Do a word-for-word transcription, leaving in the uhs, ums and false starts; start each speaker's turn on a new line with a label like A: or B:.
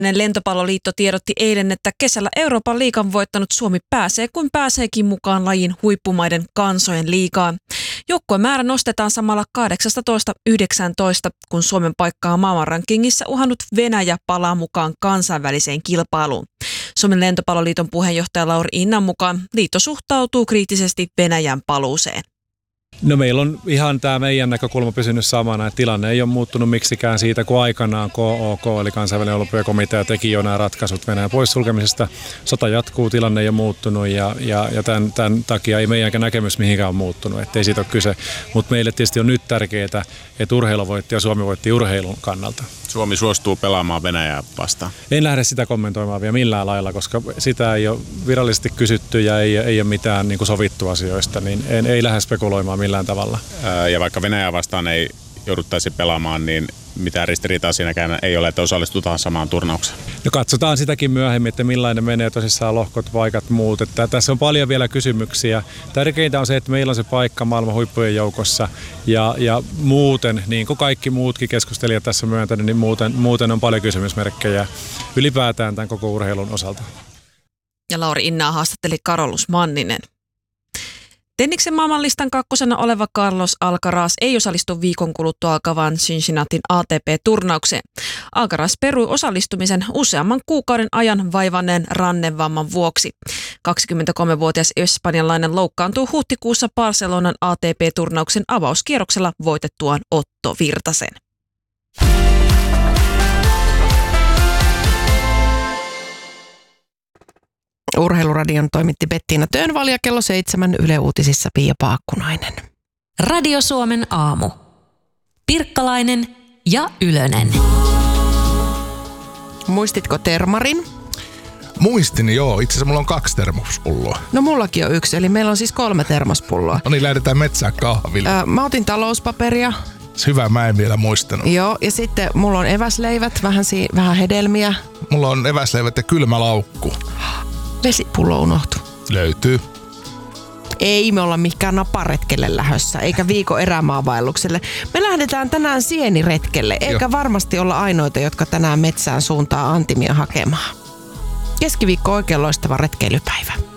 A: Lentopalloliitto tiedotti eilen, että kesällä Euroopan liigan voittanut Suomi pääsee kuin pääseekin mukaan lajin huippumaiden kansojen liigaan. Joukkueen määrä nostetaan samalla kahdeksastatoista yhdeksäntoista, kun Suomen paikkaa maailmanrankingissa uhannut Venäjä palaa mukaan kansainväliseen kilpailuun. Suomen lentopalloliiton puheenjohtaja Lauri Innan mukaan liitto suhtautuu kriittisesti Venäjän paluuseen.
B: No meillä on ihan tämä meidän näkökulma pysynyt samana, että tilanne ei ole muuttunut miksikään siitä, kun aikanaan K O K eli kansainvälinen olympiakomitea teki jo nämä ratkaisut Venäjän poissulkemisesta. Sota jatkuu, tilanne ei ole muuttunut ja, ja, ja tämän, tämän takia ei meidänkään näkemys mihinkään ole muuttunut, ettei siitä ole kyse. Mutta meille tietysti on nyt tärkeää, että urheilu voitti ja Suomi voitti urheilun kannalta.
C: Suomi suostuu pelaamaan Venäjää vastaan.
B: En lähde sitä kommentoimaan vielä millään lailla, koska sitä ei ole virallisesti kysytty ja ei, ei ole mitään niin kuin sovittu asioista, niin en, ei lähde spekuloimaan millään tavalla.
C: Ja vaikka Venäjää vastaan ei jouduttaisi pelaamaan, niin mitään ristiriitaa siinäkään ei ole, että osallistutaan samaan turnaukseen.
B: No katsotaan sitäkin myöhemmin, että millainen menee tosissaan lohkot, paikat, muut. Että tässä on paljon vielä kysymyksiä. Tärkeintä on se, että meillä on se paikka maailman huippujen joukossa ja, ja muuten, niin kuin kaikki muutkin keskustelijat tässä myöntänyt, niin muuten, muuten on paljon kysymysmerkkejä ylipäätään tämän koko urheilun osalta.
A: Ja Lauri Innaa haastatteli Carlos Manninen. Tenniksen maailmanlistan kakkosena oleva Carlos Alcaraz ei osallistu viikon kuluttua alkavan Cincinnatin A T P-turnaukseen. Alcaraz perui osallistumisen useamman kuukauden ajan vaivanneen rannevamman vuoksi. kaksikymmentäkolmevuotias espanjalainen loukkaantuu huhtikuussa Barcelonan A T P-turnauksen avauskierroksella voitettuaan Otto Virtasen.
D: Urheiluradion toimitti Bettiina Tönval ja kello seitsemän Yle Uutisissa Pia Paakkunainen.
E: Radio Suomen aamu. Pirkkalainen ja Ylönen.
D: Muistitko termarin?
F: Muistin, joo. Itse asiassa mulla on kaksi termospulloa.
D: No mullakin on yksi, eli meillä on siis kolme termospulloa.
F: No niin, lähdetään metsään kahville.
D: Öö, mä otin talouspaperia.
F: Hyvä, mä en vielä muistanut.
D: Joo, ja sitten mulla on eväsleivät, vähän, si- vähän hedelmiä.
F: Mulla on eväsleivät ja kylmä laukku.
D: Vesipullo unohtui.
F: Löytyy.
D: Ei me olla mikään naparetkelle lähössä, eikä viikon erämaavaellukselle. Me lähdetään tänään sieniretkelle, eikä jo. varmasti olla ainoita, jotka tänään metsään suuntaa antimia hakemaan. Keskiviikko oikein loistava retkeilypäivä.